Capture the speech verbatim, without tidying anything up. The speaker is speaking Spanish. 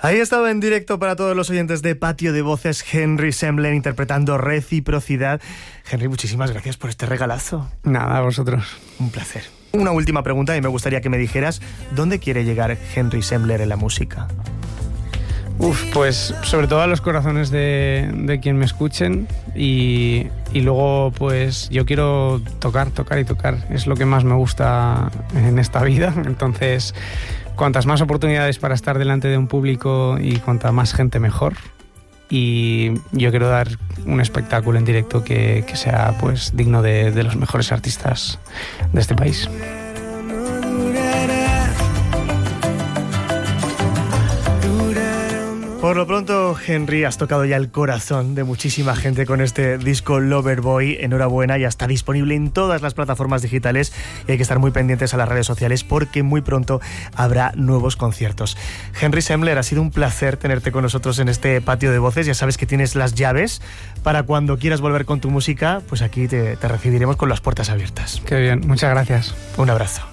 Ahí estaba en directo para todos los oyentes de Patio de Voces Henry Sembler interpretando Reciprocidad. Henry, muchísimas gracias por este regalazo. Nada, a vosotros. Un placer. Una última pregunta y me gustaría que me dijeras ¿dónde quiere llegar Henry Sembler en la música? Uf, pues sobre todo a los corazones de, de quien me escuchen y, y luego pues yo quiero tocar, tocar y tocar. Es lo que más me gusta en esta vida, entonces cuantas más oportunidades para estar delante de un público y cuanta más gente mejor. Y yo quiero dar un espectáculo en directo que, que sea pues digno de, de los mejores artistas de este país. Por lo pronto, Henry, has tocado ya el corazón de muchísima gente con este disco Loverboy. Enhorabuena, ya está disponible en todas las plataformas digitales y hay que estar muy pendientes a las redes sociales porque muy pronto habrá nuevos conciertos. Henry Sembler, ha sido un placer tenerte con nosotros en este Patio de Voces. Ya sabes que tienes las llaves para cuando quieras volver con tu música, pues aquí te, te recibiremos con las puertas abiertas. Qué bien, muchas gracias. Un abrazo.